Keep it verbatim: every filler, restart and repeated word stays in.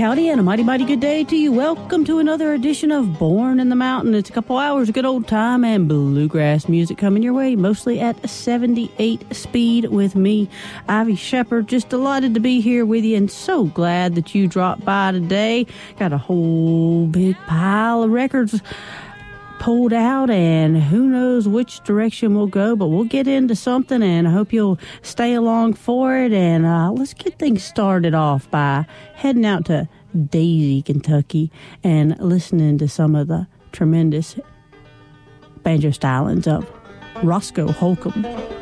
howdy, and a mighty, mighty good day to you. Welcome to another edition of Born in the Mountain. It's a couple hours of good old time and bluegrass music coming your way, mostly at seventy-eight speed with me, Ivy Shepherd. Just delighted to be here with you and so glad that you dropped by today. Got a whole big pile of records pulled out, and who knows which direction we'll go, but we'll get into something, and I hope you'll stay along for it. And uh, let's get things started off by heading out to Daisy, Kentucky, and listening to some of the tremendous banjo stylings of Roscoe Holcomb.